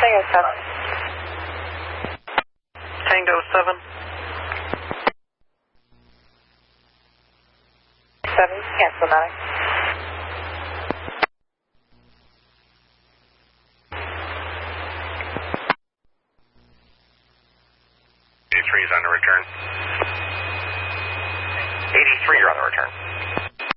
Tango 7. Tango 7. 7, cancel that. 83 is on the return. 83, you're on the return.